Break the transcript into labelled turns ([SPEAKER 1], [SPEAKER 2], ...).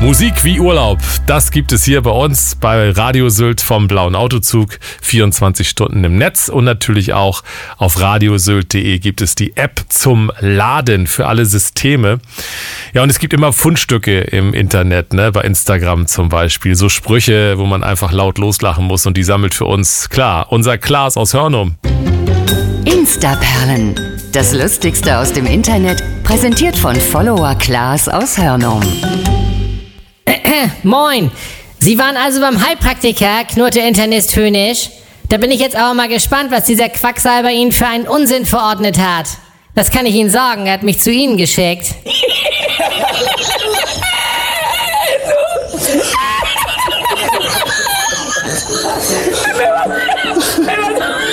[SPEAKER 1] Musik wie Urlaub, das gibt es hier bei uns bei Radio Sylt vom Blauen Autozug. 24 Stunden im Netz und natürlich auch auf radiosylt.de gibt es die App zum Laden für alle Systeme. Ja, und es gibt immer Fundstücke im Internet, ne, bei Instagram zum Beispiel. So Sprüche, wo man einfach laut loslachen muss und die sammelt für uns, klar, unser Klaas aus Hörnum.
[SPEAKER 2] Instaperlen, das Lustigste aus dem Internet, präsentiert von Follower Klaas aus Hörnum.
[SPEAKER 3] Moin! Sie waren also beim Heilpraktiker, knurrte Internist höhnisch. Da bin ich jetzt aber mal gespannt, was dieser Quacksalber Ihnen für einen Unsinn verordnet hat. Das kann ich Ihnen sagen, er hat mich zu Ihnen geschickt.